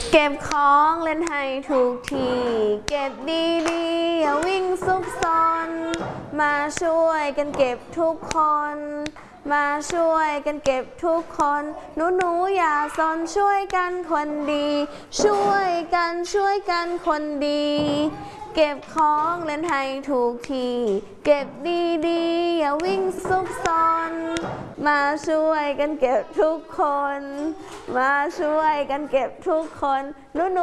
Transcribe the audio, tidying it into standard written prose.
เก็บของเล่นให้ถูกที่เก็บดีๆอย่าวิ่งซุกซนมาช่วยกันเก็บทุกคนมาช่วยกันเก็บทุกคนหนูอย่าซนช่วยกันคนดีช่วยกันคนดีเก็บของเล่นให้ถูกที่เก็บดีๆอย่าวิ่งซุกซนมาช่วยกันเก็บทุกคนมาช่วยกันเก็บทุกคนหนู